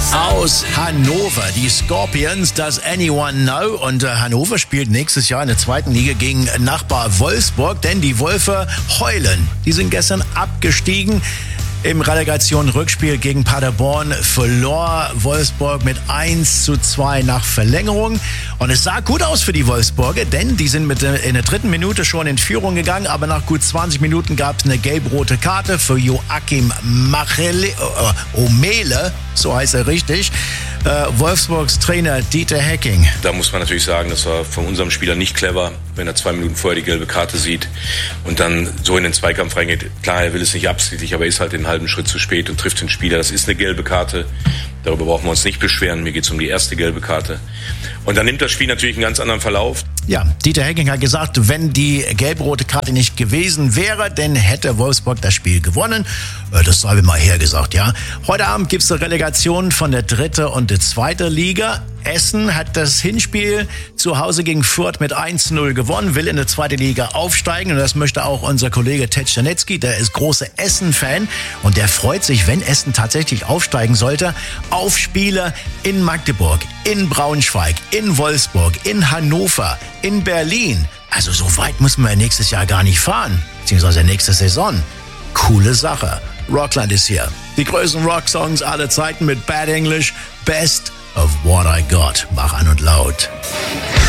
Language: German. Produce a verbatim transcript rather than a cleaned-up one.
Aus Hannover, die Scorpions, does anyone know? Und äh, Hannover spielt nächstes Jahr in der zweiten Liga gegen Nachbar Wolfsburg, denn die Wölfe heulen. Die sind gestern abgestiegen. Im Relegation-Rückspiel gegen Paderborn verlor Wolfsburg mit eins zu zwei nach Verlängerung. Und es sah gut aus für die Wolfsburger, denn die sind mit in der dritten Minute schon in Führung gegangen. Aber nach gut zwanzig Minuten gab es eine gelb-rote Karte für Joachim Machele, äh, Omele, so heißt er richtig. Äh, Wolfsburgs Trainer Dieter Hecking. Da muss man natürlich sagen, das war von unserem Spieler nicht clever, wenn er zwei Minuten vorher die gelbe Karte sieht und dann so in den Zweikampf reingeht. Klar, er will es nicht absichtlich, aber er ist halt den halben Schritt zu spät und trifft den Spieler. Das ist eine gelbe Karte. Darüber brauchen wir uns nicht beschweren. Mir geht es um die erste gelbe Karte. Und dann nimmt das Spiel natürlich einen ganz anderen Verlauf. Ja, Dieter Hecking hat gesagt, wenn die gelb-rote Karte nicht gewesen wäre, dann hätte Wolfsburg das Spiel gewonnen. Das sei mal hergesagt, ja. Heute Abend gibt's eine Relegation von der dritten und der zweiten Liga. Essen hat das Hinspiel zu Hause gegen Fürth mit eins zu null gewonnen, will in der zweiten Liga aufsteigen. Und das möchte auch unser Kollege Ted Czernetzky, der ist großer Essen-Fan. Und der freut sich, wenn Essen tatsächlich aufsteigen sollte, auf Spiele in Magdeburg, in Braunschweig, in Wolfsburg, in Hannover, in Berlin. Also so weit müssen wir nächstes Jahr gar nicht fahren, beziehungsweise nächste Saison. Coole Sache. Rockland ist hier. Die größten Rocksongs aller Zeiten mit Bad English, Best of What I Got. Mach an und laut.